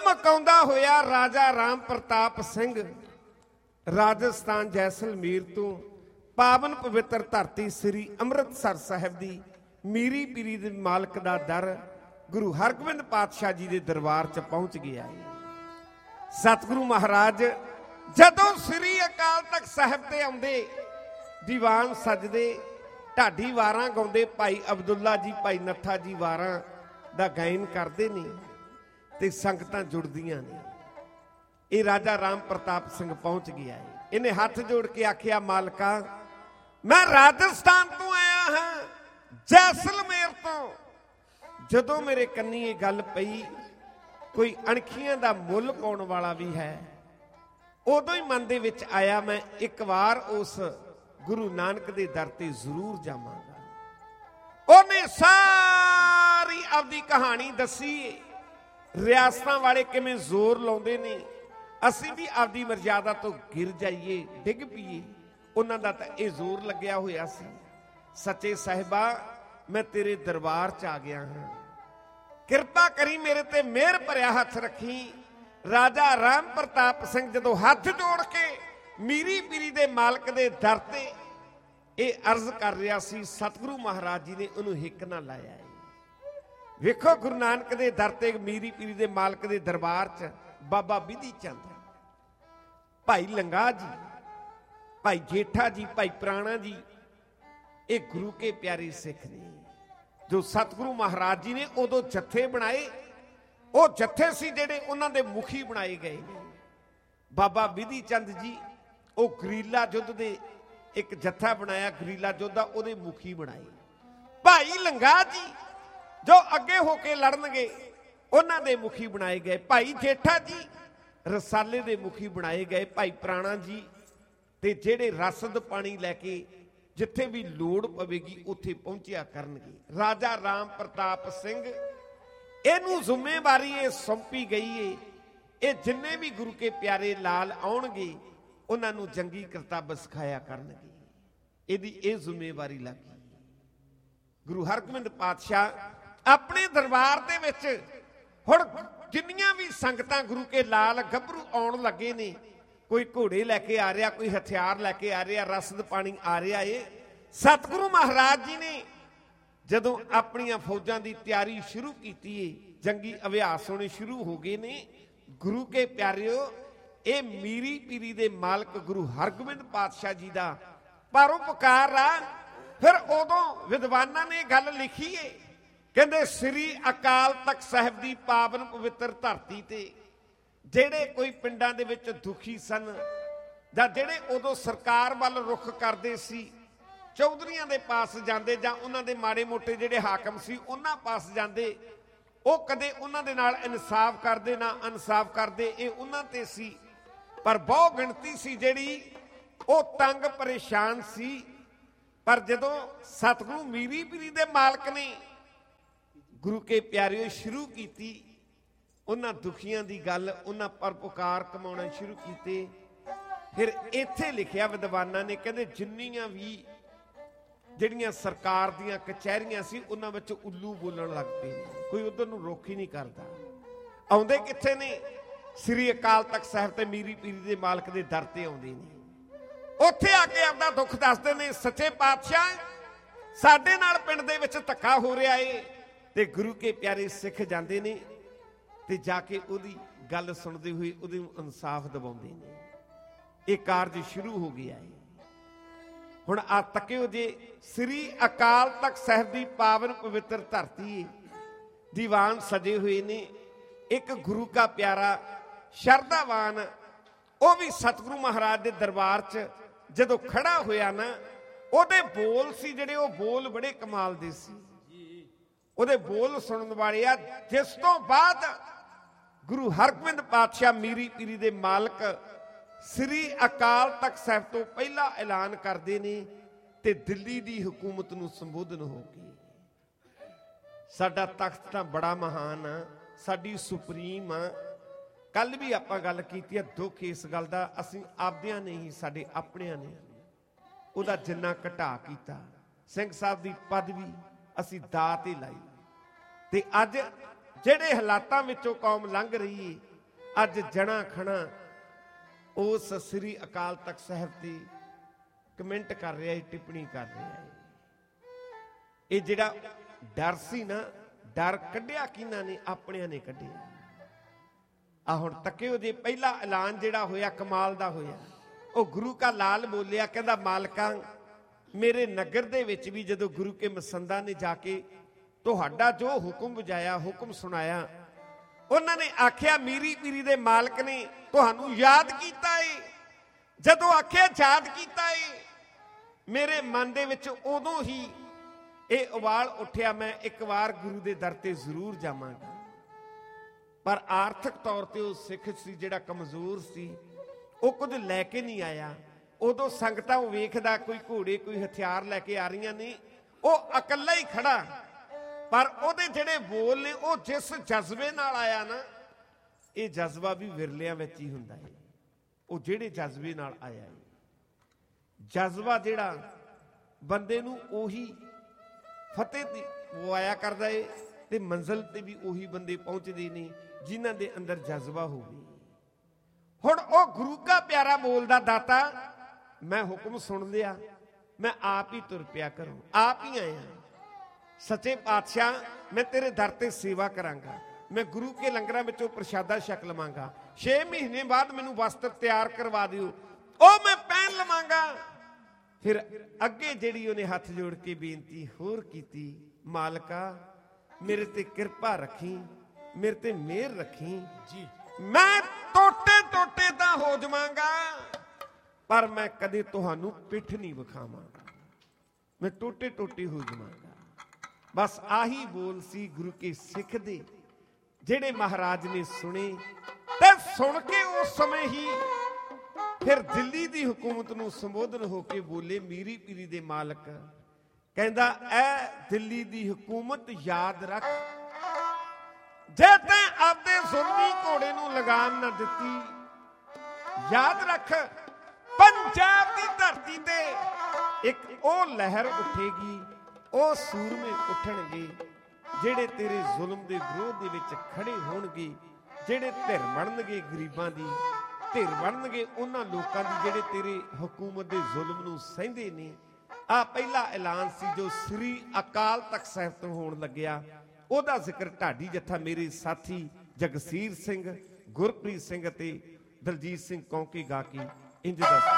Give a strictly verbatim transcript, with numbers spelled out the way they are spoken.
ਮਕਾਉਂਦਾ ਹੋਇਆ ਰਾਜਾ ਰਾਮ ਪ੍ਰਤਾਪ ਸਿੰਘ ਰਾਜਸਥਾਨ ਜੈਸਲਮੇਰ ਤੋਂ ਪਾਵਨ ਪਵਿੱਤਰ ਧਰਤੀ ਸ੍ਰੀ ਅੰਮ੍ਰਿਤਸਰ ਸਾਹਿਬ ਦੀ ਮੀਰੀ ਪੀਰੀ ਦੇ ਮਾਲਕ ਦਾ ਦਰ ਗੁਰੂ ਹਰਗੋਬਿੰਦ ਪਾਤਸ਼ਾਹ ਜੀ ਦੇ ਦਰਬਾਰ 'ਚ ਪਹੁੰਚ ਗਿਆ ਹੈ। ਸਤਿਗੁਰੂ ਮਹਾਰਾਜ ਜਦੋਂ ਸ੍ਰੀ ਅਕਾਲ ਤਖਤ ਸਾਹਿਬ ਤੇ ਆਉਂਦੇ, ਦੀਵਾਨ ਸਜਦੇ, ਢਾਡੀ ਵਾਰਾਂ ਗਾਉਂਦੇ, ਭਾਈ ਅਬਦੁੱਲਾ ਜੀ ਭਾਈ ਨੱਥਾ ਜੀ ਵਾਰਾਂ ਦਾ ਗਾਇਨ ਕਰਦੇ ਨੇ ਤੇ ਸੰਗਤਾਂ ਜੁੜਦੀਆਂ ਨੇ। ਇਹ ਰਾਜਾ ਰਾਮ ਪ੍ਰਤਾਪ ਸਿੰਘ ਪਹੁੰਚ ਗਿਆ ਹੈ। ਇਹਨੇ ਹੱਥ ਜੋੜ ਕੇ ਆਖਿਆ, ਮਾਲਕਾ ਮੈਂ ਰਾਜਸਥਾਨ ਤੋਂ ਆਇਆ ਹਾਂ, ਜੈਸਲਮੇਰ ਤੋਂ। ਜਦੋਂ ਮੇਰੇ ਕੰਨੀ ਇਹ ਗੱਲ ਪਈ ਕੋਈ ਅਣਖੀਆਂ ਦਾ ਮੁੱਲ ਪਾਉਣ ਵਾਲਾ ਵੀ ਹੈ, ਉਦੋਂ ਹੀ ਮਨ ਦੇ ਵਿੱਚ ਆਇਆ ਮੈਂ ਇੱਕ ਵਾਰ ਉਸ ਗੁਰੂ ਨਾਨਕ ਦੇ ਦਰ ਤੇ ਜ਼ਰੂਰ ਜਾਵਾਂਗਾ। ਉਹਨੇ ਸਾਰੀ ਆਪਦੀ ਕਹਾਣੀ ਦੱਸੀ, ਰਿਆਸਤਾਂ ਵਾਲੇ ਕਿਵੇਂ ਜ਼ੋਰ ਲਾਉਂਦੇ ਨੇ, ਅਸੀਂ ਵੀ ਆਪਦੀ ਮਰਜ਼ਾਦਾ ਤੋਂ ਗਿਰ ਜਾਈਏ, ਡਿੱਗ ਪਈਏ। ਉਹਨਾਂ ਦਾ ਤਾਂ ਇਹ ਜ਼ੋਰ ਲੱਗਿਆ ਹੋਇਆ ਸੀ। ਸੱਚੇ ਸਾਹਿਬਾ ਮੈਂ ਤੇਰੇ ਦਰਬਾਰ 'ਚ ਆ ਗਿਆ ਹਾਂ, ਕਿਰਪਾ ਕਰੀ ਮੇਰੇ ਤੇ ਮਿਹਰ ਭਰਿਆ ਹੱਥ ਰੱਖੀ। ਰਾਜਾ ਰਾਮ ਪ੍ਰਤਾਪ ਸਿੰਘ ਜਦੋਂ ਹੱਥ ਜੋੜ ਕੇ ਮੀਰੀ ਪੀਰੀ ਦੇ ਮਾਲਕ ਦੇ ਦਰ ਤੇ ਇਹ ਅਰਜ਼ ਕਰ ਰਿਹਾ ਸੀ, ਸਤਿਗੁਰੂ ਮਹਾਰਾਜ ਜੀ ਨੇ ਉਹਨੂੰ ਹਿੱਕ ਨਾ ਲਾਇਆ। ਵੇਖੋ ਗੁਰੂ ਨਾਨਕ ਦੇ ਦਰ ਤੇ ਮੀਰੀ ਪੀਰੀ ਦੇ ਮਾਲਕ ਦੇ ਦਰਬਾਰ 'ਚ ਬਾਬਾ ਬਿਧੀ ਚੰਦ, ਭਾਈ ਲੰਗਾ ਜੀ, ਭਾਈ ਜੇਠਾ ਜੀ, ਭਾਈ ਪ੍ਰਾਣਾ ਜੀ, ਇਹ ਗੁਰੂ ਕੇ ਪਿਆਰੇ ਸਿੱਖ ਨੇ ਜੋ ਸਤਿਗੁਰੂ ਮਹਾਰਾਜ ਜੀ ਨੇ ਉਦੋਂ ਜੱਥੇ ਬਣਾਏ। ਉਹ ਜੱਥੇ ਸੀ ਜਿਹੜੇ ਉਹਨਾਂ ਦੇ ਮੁਖੀ ਬਣਾਏ ਗਏ ਨੇ। ਬਾਬਾ ਬਿਧੀ ਚੰਦ ਜੀ ਉਹ ਗਰੀਲਾ ਯੁੱਧ ਦੇ ਇੱਕ ਜੱਥਾ ਬਣਾਇਆ, ਗਰੀਲਾ ਯੁੱਧ ਦਾ ਉਹਦੇ ਮੁਖੀ ਬਣਾਏ। ਭਾਈ ਲੰਗਾ ਜੀ ਜੋ ਅੱਗੇ ਹੋ ਕੇ ਲੜਨਗੇ ਉਹਨਾਂ ਦੇ ਮੁਖੀ ਬਣਾਏ ਗਏ। ਭਾਈ ਜੇਠਾ ਜੀ ਰਸਾਲੇ ਦੇ ਮੁਖੀ ਬਣਾਏ ਗਏ। ਭਾਈ ਪ੍ਰਾਣਾ ਜੀ ਤੇ ਜਿਹੜੇ ਰਸਦ ਪਾਣੀ ਲੈ ਕੇ ਜਿੱਥੇ ਵੀ ਲੋੜ ਪਵੇਗੀ ਉੱਥੇ ਪਹੁੰਚਿਆ ਕਰਨਗੇ। ਰਾਜਾ ਰਾਮ ਪ੍ਰਤਾਪ ਸਿੰਘ ਇਹਨੂੰ ਜ਼ਿੰਮੇਵਾਰੀ ਇਹ ਸੌਂਪੀ ਗਈ ਏ, ਇਹ ਜਿੰਨੇ ਵੀ ਗੁਰੂ ਕੇ ਪਿਆਰੇ ਲਾਲ ਆਉਣਗੇ ਉਹਨਾਂ ਨੂੰ ਜੰਗੀ ਕਰਤੱਵ ਸਿਖਾਇਆ ਕਰਨਗੇ। ਇਹਦੀ ਇਹ ਜ਼ਿੰਮੇਵਾਰੀ ਲੱਗੀ। ਗੁਰੂ ਹਰਗੋਬਿੰਦ ਪਾਤਸ਼ਾਹ ਆਪਣੇ ਦਰਬਾਰ ਦੇ ਵਿੱਚ ਹੁਣ ਜਿੰਨੀਆਂ ਵੀ ਸੰਗਤਾਂ ਗੁਰੂ ਕੇ ਲਾਲ ਗੱਭਰੂ ਆਉਣ ਲੱਗੇ ਨੇ, ਕੋਈ ਘੋੜੇ ਲੈ ਕੇ ਆ ਰਿਹਾ, ਕੋਈ ਹਥਿਆਰ ਲੈ ਕੇ ਆ ਰਿਹਾ, ਰਸਦ ਪਾਣੀ ਆ ਰਿਹਾ ਏ। ਸਤਿਗੁਰੂ ਮਹਾਰਾਜ ਜੀ ਨੇ ਜਦੋਂ ਆਪਣੀਆਂ ਫੌਜਾਂ ਦੀ ਤਿਆਰੀ ਸ਼ੁਰੂ ਕੀਤੀ ਏ, ਜੰਗੀ ਅਭਿਆਸ ਹੋਣੇ ਸ਼ੁਰੂ ਹੋ ਗਏ ਨੇ। ਗੁਰੂ ਕੇ ਪਿਆਰਿਓ, ਇਹ ਮੀਰੀ ਪੀਰੀ ਦੇ ਮਾਲਕ ਗੁਰੂ ਹਰਗੋਬਿੰਦ ਪਾਤਸ਼ਾਹ ਜੀ ਦਾ ਪਰਉਪਕਾਰ ਆ। ਫਿਰ ਉਦੋਂ ਵਿਦਵਾਨਾਂ ਨੇ ਗੱਲ ਲਿਖੀ ਏ, ਕਹਿੰਦੇ ਸ੍ਰੀ ਅਕਾਲ ਤਖਤ ਸਾਹਿਬ ਦੀ ਪਾਵਨ ਪਵਿੱਤਰ ਧਰਤੀ ਤੇ ਜਿਹੜੇ ਕੋਈ ਪਿੰਡਾਂ ਦੇ ਵਿੱਚ ਦੁਖੀ ਸਨ ਜਾਂ ਜਿਹੜੇ ਉਦੋਂ ਸਰਕਾਰ ਵੱਲ ਰੁਖ ਕਰਦੇ ਸੀ, ਚੌਧਰੀਆਂ ਦੇ ਪਾਸ ਜਾਂਦੇ ਜਾਂ ਉਹਨਾਂ ਦੇ ਮਾੜੇ ਮੋਟੇ ਜਿਹੜੇ ਹਾਕਮ ਸੀ ਉਹਨਾਂ ਪਾਸ ਜਾਂਦੇ, ਉਹ ਕਦੇ ਉਹਨਾਂ ਦੇ ਨਾਲ ਇਨਸਾਫ ਕਰਦੇ ਨਾ ਇਨਸਾਫ ਕਰਦੇ, ਇਹ ਉਹਨਾਂ ਤੇ ਸੀ। ਪਰ ਬਹੁ ਗਿਣਤੀ ਸੀ ਜਿਹੜੀ ਉਹ ਤੰਗ ਪਰੇਸ਼ਾਨ ਸੀ। ਪਰ ਜਦੋਂ ਸਤਿਗੁਰੂ ਮੀਰੀ ਪੀਰੀ ਦੇ ਮਾਲਕ ਨੇ ਗੁਰੂ ਕੇ ਪਿਆਰਿਓ ਸ਼ੁਰੂ ਕੀਤੀ, ਉਹਨਾਂ ਦੁਖੀਆਂ ਦੀ ਗੱਲ, ਉਹਨਾਂ ਪਰਉਪਕਾਰ ਕਮਾਉਣਾ ਸ਼ੁਰੂ ਕੀਤੇ। ਫਿਰ ਇੱਥੇ ਲਿਖਿਆ ਵਿਦਵਾਨਾਂ ਨੇ, ਕਹਿੰਦੇ ਜਿੰਨੀਆਂ ਵੀ ਜਿਹੜੀਆਂ ਸਰਕਾਰ ਦੀਆਂ ਕਚਹਿਰੀਆਂ ਸੀ ਉਹਨਾਂ ਵਿੱਚ ਉੱਲੂ ਬੋਲਣ ਲੱਗ ਪਏ ਨੇ, ਕੋਈ ਉਧਰ ਨੂੰ ਰੁੱਖ ਹੀ ਨਹੀਂ ਕਰਦਾ। ਆਉਂਦੇ ਕਿੱਥੇ ਨੇ? ਸ੍ਰੀ ਅਕਾਲ ਤਖਤ ਸਾਹਿਬ ਤੇ ਮੀਰੀ ਪੀਰੀ ਦੇ ਮਾਲਕ ਦੇ ਦਰ ਤੇ ਆਉਂਦੇ ਨੇ। ਉੱਥੇ ਆ ਕੇ ਆਪਦਾ ਦੁੱਖ ਦੱਸਦੇ ਨੇ, ਸੱਚੇ ਪਾਤਸ਼ਾਹ ਸਾਡੇ ਨਾਲ ਪਿੰਡ ਦੇ ਵਿੱਚ ਧੱਕਾ ਹੋ ਰਿਹਾ ਏ। ਤੇ ਗੁਰੂ ਕੇ ਪਿਆਰੇ ਸਿੱਖ ਜਾਂਦੇ ਨੇ ਤੇ ਜਾ ਕੇ ਉਹਦੀ ਗੱਲ ਸੁਣਦੇ ਹੋਏ ਉਹਦੇ ਇਨਸਾਫ ਦਿਵਾਉਂਦੇ ਨੇ। ਇਹ ਕਾਰਜ ਸ਼ੁਰੂ ਹੋ ਗਿਆ ਹੈ। ਹੁਣ ਆ ਤੱਕਿਓ ਜੇ ਸ੍ਰੀ ਅਕਾਲ ਤਖਤ ਸਾਹਿਬ ਦੀ ਪਾਵਨ ਪਵਿੱਤਰ ਧਰਤੀ, ਦੀਵਾਨ ਸਜੇ ਹੋਏ ਨੇ। ਇੱਕ ਗੁਰੂ ਕਾ ਪਿਆਰਾ ਸ਼ਰਧਾਵਾਨ ਉਹ ਵੀ ਸਤਿਗੁਰੂ ਮਹਾਰਾਜ ਦੇ ਦਰਬਾਰ 'ਚ ਜਦੋਂ ਖੜਾ ਹੋਇਆ ਨਾ, ਉਹਦੇ ਬੋਲ ਸੀ ਜਿਹੜੇ, ਉਹ ਬੋਲ ਬੜੇ ਕਮਾਲ ਦੇ ਸੀ। ਉਹਦੇ ਬੋਲ ਸੁਣਨ ਵਾਲੇ ਆ, ਜਿਸ ਤੋਂ ਬਾਅਦ ਗੁਰੂ ਹਰਗੋਬਿੰਦ ਪਾਤਸ਼ਾਹ ਮੀਰੀ ਪੀਰੀ ਦੇ ਮਾਲਕ ਸ੍ਰੀ ਅਕਾਲ ਤਖਤ ਸਾਹਿਬ ਤੋਂ ਪਹਿਲਾ ਐਲਾਨ ਕਰਦੇ ਨੇ ਤੇ ਦਿੱਲੀ ਦੀ ਹਕੂਮਤ ਨੂੰ ਸੰਬੋਧਨ ਹੋ ਕੇ, ਸਾਡਾ ਤਖਤ ਤਾਂ ਬੜਾ ਮਹਾਨ ਆ, ਸਾਡੀ ਸੁਪਰੀਮ ਆ। ਕੱਲ ਵੀ ਆਪਾਂ ਗੱਲ ਕੀਤੀ ਆ, ਦੁੱਖ ਇਸ ਗੱਲ ਦਾ ਅਸੀਂ ਆਪਦਿਆਂ ਨੇ ਹੀ, ਸਾਡੇ ਆਪਣਿਆਂ ਨੇ ਉਹਦਾ ਜਿੰਨਾ ਘਟਾ ਕੀਤਾ। ਸਿੰਘ ਸਾਹਿਬ ਦੀ ਪਦਵੀ ਅਸੀਂ ਦਾਅ ਤੇ ਲਾਈ ਤੇ ਅੱਜ ਜਿਹੜੇ ਹਾਲਾਤਾਂ ਵਿੱਚੋਂ ਕੌਮ ਲੰਘ ਰਹੀ ਏ, ਅੱਜ ਜਣਾ ਖਣਾ ਉਸ ਸ੍ਰੀ ਅਕਾਲ ਤਖਤ ਸਾਹਿਬ ਦੀ ਕਮੈਂਟ ਕਰ ਰਿਹਾ ਹੈ, ਟਿੱਪਣੀ ਕਰ ਰਿਹਾ ਹੈ। ਇਹ ਜਿਹੜਾ ਡਰ ਸੀ ਨਾ, ਡਰ ਕੱਢਿਆ ਕਿਹਨਾਂ ਨੇ? ਆਪਣਿਆਂ ਨੇ ਕੱਢਿਆ। ਆ ਹੁਣ ਤੱਕਿਓ ਜੇ ਪਹਿਲਾ ਐਲਾਨ ਜਿਹੜਾ ਹੋਇਆ ਕਮਾਲ ਦਾ ਹੋਇਆ। ਉਹ ਗੁਰੂ ਕਾ ਲਾਲ ਬੋਲਿਆ, ਕਹਿੰਦਾ ਮਾਲਕਾਂ ਮੇਰੇ ਨਗਰ ਦੇ ਵਿੱਚ ਵੀ ਜਦੋਂ ਗੁਰੂ ਕੇ ਮਸੰਦਾਂ ਨੇ ਜਾ ਕੇ ਤੁਹਾਡਾ ਜੋ ਹੁਕਮ ਬੁਝਾਇਆ, ਹੁਕਮ ਸੁਣਾਇਆ, ਉਹਨਾਂ ਨੇ ਆਖਿਆ ਮੀਰੀ ਪੀਰੀ ਦੇ ਮਾਲਕ ਨੇ ਤੁਹਾਨੂੰ ਯਾਦ ਕੀਤਾ ਏ। ਜਦੋਂ ਆਖਿਆ ਯਾਦ ਕੀਤਾ ਏ, ਮੇਰੇ ਮਨ ਦੇ ਵਿੱਚ ਉਦੋਂ ਹੀ ਇਹ ਉਬਾਲ ਉੱਠਿਆ, ਮੈਂ ਇੱਕ ਵਾਰ ਗੁਰੂ ਦੇ ਦਰ ਤੇ ਜ਼ਰੂਰ ਜਾਵਾਂਗਾ। ਪਰ ਆਰਥਿਕ ਤੌਰ ਤੇ ਉਹ ਸਿੱਖ ਸੀ ਜਿਹੜਾ ਕਮਜ਼ੋਰ ਸੀ, ਉਹ ਕੁਝ ਲੈ ਕੇ ਨਹੀਂ ਆਇਆ। ਉਦੋਂ ਸੰਗਤਾਂ ਉਹ ਵੇਖਦਾ ਕੋਈ ਘੋੜੇ ਕੋਈ ਹਥਿਆਰ ਲੈ ਕੇ ਆ ਰਹੀਆਂ ਨੇ, ਉਹ ਇਕੱਲਾ ਹੀ ਖੜਾ। ਪਰ ਉਹਦੇ ਜਿਹੜੇ ਬੋਲ ਨੇ ਉਹ ਜਿਸ ਜਜ਼ਬੇ ਨਾਲ ਆਇਆ ਨਾ, ਇਹ ਜਜ਼ਬਾ ਵੀ ਵਿਰਲਿਆਂ ਵਿੱਚ ਹੀ ਹੁੰਦਾ ਹੈ। ਉਹ ਜਿਹੜੇ ਜਜ਼ਬੇ ਨਾਲ ਆਇਆ ਹੈ, ਜਜ਼ਬਾ ਜਿਹੜਾ ਬੰਦੇ ਨੂੰ ਉਹੀ ਫਤਿਹ ਦੀ ਉਹ ਆਇਆ ਕਰਦਾ ਏ, ਤੇ ਮੰਜ਼ਿਲ ਤੇ ਵੀ ਉਹੀ ਬੰਦੇ ਪਹੁੰਚਦੇ ਨੇ ਜਿਨ੍ਹਾਂ ਦੇ ਅੰਦਰ ਜਜ਼ਬਾ ਹੋਵੇ। ਹੁਣ ਉਹ ਗੁਰੂ ਕਾ ਪਿਆਰਾ ਬੋਲਦਾ, ਦਾਤਾ ਮੈਂ ਹੁਕਮ ਸੁਣ ਲਿਆ, ਮੈਂ ਆਪ ਹੀ ਤੁਰ ਪਿਆ ਕਰੂੰ, ਆਪ ਹੀ ਆਇਆ। ਸੱਚੇ ਪਾਤਸ਼ਾਹ ਮੈਂ ਤੇਰੇ ਦਰ ਤੇ ਸੇਵਾ ਕਰਾਂਗਾ, ਮੈਂ ਗੁਰੂ ਕੇ ਲੰਗਰਾਂ ਵਿੱਚੋਂ ਪ੍ਰਸ਼ਾਦਾ ਛਕ ਲਵਾਂਗਾ। ਛੇ ਮਹੀਨੇ ਬਾਅਦ ਮੈਨੂੰ ਵਸਤਰ ਤਿਆਰ ਕਰਵਾ ਦਿਓ, ਉਹ ਮੈਂ ਪਹਿਨ ਲਵਾਂਗਾ। ਫਿਰ ਅੱਗੇ ਜਿਹੜੀ ਉਹਨੇ ਹੱਥ ਜੋੜ ਕੇ ਬੇਨਤੀ ਹੋਰ ਕੀਤੀ, ਮਾਲਕਾ ਮੇਰੇ ਤੇ ਕਿਰਪਾ ਰੱਖੀ, ਮੇਰੇ ਤੇ ਮਿਹਰ ਰੱਖੀ ਜੀ। ਮੈਂ ਟੋਟੇ ਟੋਟੇ ਤਾਂ ਹੋ ਜਾਵਾਂਗਾ, ਪਰ ਮੈਂ ਕਦੇ ਤੁਹਾਨੂੰ ਪਿੱਠ ਨਹੀਂ ਵਿਖਾਵਾਂਗਾ, ਮੈਂ ਟੋਟੇ ਟੋਟੇ ਹੋ ਜਾਵਾਂਗਾ। ਬਸ ਆਹੀ ਬੋਲ ਸੀ ਗੁਰੂ ਕੇ ਸਿੱਖ ਦੇ, ਜਿਹੜੇ ਮਹਾਰਾਜ ਨੇ ਸੁਣੇ ਤੇ ਸੁਣ ਕੇ ਉਸ ਸਮੇਂ ਹੀ ਫਿਰ ਦਿੱਲੀ ਦੀ ਹਕੂਮਤ ਨੂੰ ਸੰਬੋਧਨ ਹੋ ਕੇ ਬੋਲੇ, ਮੀਰੀ ਪੀਰੀ ਦੇ ਮਾਲਕ, ਕਹਿੰਦਾ ਐ ਦਿੱਲੀ ਦੀ ਹਕੂਮਤ ਯਾਦ ਰੱਖ, ਜੇ ਤੈਂ ਆਪਦੇ ਜ਼ੁਲਮੀ ਘੋੜੇ ਨੂੰ ਲਗਾਮ ਨਾ ਦਿੱਤੀ, ਯਾਦ ਰੱਖ ਪੰਜਾਬ ਦੀ ਧਰਤੀ ਤੇ ਇੱਕ ਉਹ ਲਹਿਰ ਉੱਠੇਗੀ, ਉਹ ਸੂਰਮੇ ਉੱਠਣਗੇ ਜਿਹੜੇ ਤੇਰੇ ਜ਼ੁਲਮ ਦੇ ਵਿਰੋਧ ਦੇ ਵਿੱਚ ਖੜੇ ਹੋਣਗੇ, ਜਿਹੜੇ ਧਿਰ ਬਣਨਗੇ ਗਰੀਬਾਂ ਦੀ, ਧਿਰ ਬਣਨਗੇ ਉਹਨਾਂ ਲੋਕਾਂ ਦੀ ਜਿਹੜੇ ਤੇਰੇ ਹਕੂਮਤ ਦੇ ਜ਼ੁਲਮ ਨੂੰ ਸਹਿੰਦੇ ਨੇ। ਆ ਪਹਿਲਾ ਐਲਾਨ ਸੀ ਜੋ ਸ੍ਰੀ ਅਕਾਲ ਤਖਤ ਸਾਹਿਬ ਤੋਂ ਹੋਣ ਲੱਗਿਆ। ਉਹਦਾ ਜ਼ਿਕਰ ਢਾਡੀ ਜੱਥਾ ਮੇਰੇ ਸਾਥੀ ਜਗਸੀਰ ਸਿੰਘ, ਗੁਰਪ੍ਰੀਤ ਸਿੰਘ ਅਤੇ ਦਲਜੀਤ ਸਿੰਘ ਕੌਂਕੇ ਗਾ ਕੇ ਇੰਜ ਦੱਸ